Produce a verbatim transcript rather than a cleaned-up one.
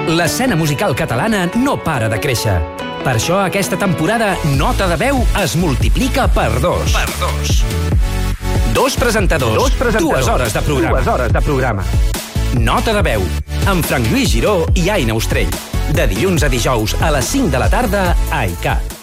L'escena musical catalana no para de créixer. Per això aquesta temporada Nota de Veu es multiplica per dos. Per dos. Dos presentadors, Dos presentadors, dues hores de programa. Dues hores de programa. Nota de Veu, amb Frank Lluís Giró i Aina Ostrell. De dilluns a dijous a les cinc de la tarda a I C A T.